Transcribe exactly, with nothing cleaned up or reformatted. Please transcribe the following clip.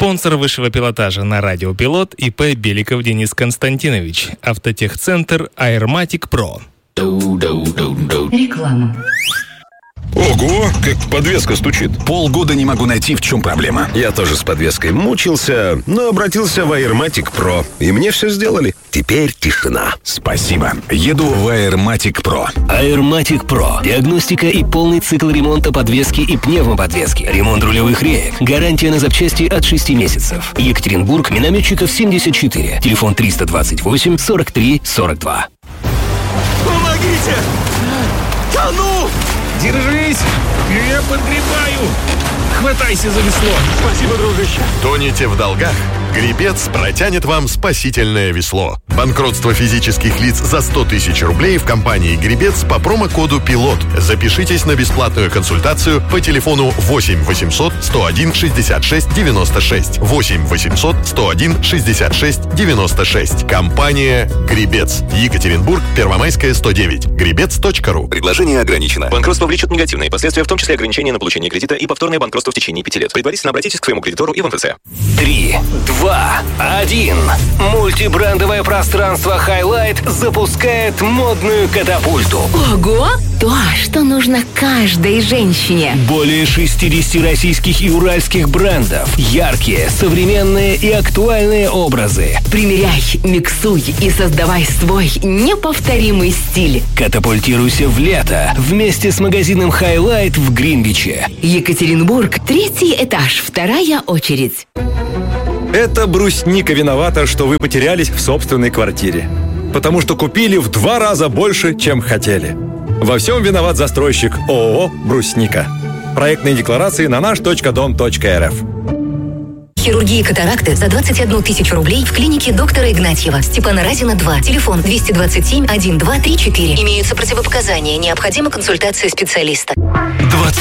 Спонсор высшего пилотажа на радио Пилот ИП Беликов Денис Константинович. Автотехцентр Airmatic Pro. Реклама. Ого, как подвеска стучит. Полгода не могу найти, в чем проблема. Я тоже с подвеской мучился, но обратился в Airmatic Pro, и мне все сделали. Теперь тишина. Спасибо. Еду в Airmatic Pro. Airmatic Pro. Диагностика и полный цикл ремонта подвески и пневмоподвески. Ремонт рулевых реек. Гарантия на запчасти от шести месяцев. Екатеринбург, Минометчиков семьдесят четыре. Телефон триста двадцать восемь сорок три сорок два. Помогите! Тону! Держись! Я подгребаю! Хватайся за весло! Спасибо, дружище! Тонете в долгах? Гребец протянет вам спасительное весло. Банкротство физических лиц за сто тысяч рублей в компании «Гребец» по промокоду «Пилот». Запишитесь на бесплатную консультацию по телефону восемь восемьсот сто один шестьдесят шесть девяносто шесть. восемь восемьсот сто один шестьдесят шесть девяносто шесть. Компания «Гребец». Екатеринбург, Первомайская, сто девять. гребец точка ру. Предложение ограничено. Банкротство влечет негативные последствия, в том числе ограничение на получение кредита и повторное банкротство в течение пяти лет. Предварительно обратитесь к своему кредитору и в эн эф цэ. Три, два, один. Мультибрендовое пространство Highlight запускает модную катапульту. Ого! То, что нужно каждой женщине. Более шестидесяти российских и уральских брендов. Яркие, современные и актуальные образы. Примеряй, миксуй и создавай свой неповторимый стиль. Катапультируйся в лето вместе с магазином Highlight в Гринвиче. Екатеринбург, третий этаж, вторая очередь. Это брусника виновата, что вы потерялись в собственной квартире. Потому что купили в два раза больше, чем хотели. Во всем виноват застройщик ООО «Брусника». Проектные декларации на наш точка дом точка эр эф. Хирургия катаракты за двадцать одну тысячу рублей в клинике доктора Игнатьева. Степана Разина, два. Телефон двести двадцать семь один два три четыре. Имеются противопоказания. Необходима консультация специалиста. двадцать